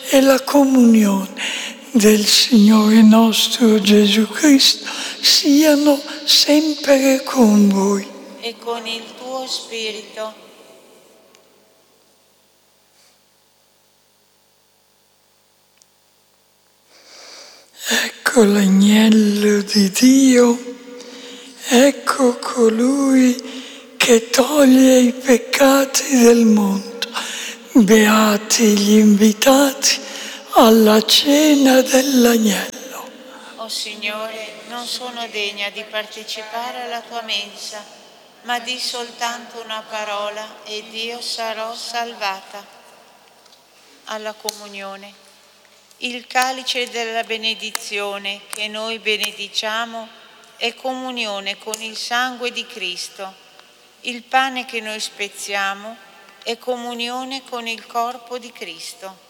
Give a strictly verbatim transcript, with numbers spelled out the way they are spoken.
e la comunione del Signore nostro Gesù Cristo siano sempre con voi. E con il tuo spirito. Ecco l'agnello di Dio, ecco colui che toglie i peccati del mondo. Beati gli invitati alla cena dell'agnello. O Signore, non sono degna di partecipare alla tua mensa, ma di soltanto una parola ed io sarò salvata. Alla comunione. Il calice della benedizione che noi benediciamo è comunione con il sangue di Cristo. Il pane che noi spezziamo è comunione con il corpo di Cristo.